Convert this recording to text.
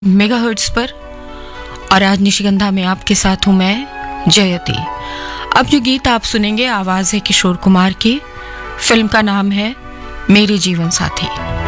Megahertz पर। और आज निशिगंधा में आपके साथ हूं मैं जयती। अब जो गीत आप सुनेंगे आवाज है किशोर कुमार की। फिल्म का नाम है मेरे जीवन साथी।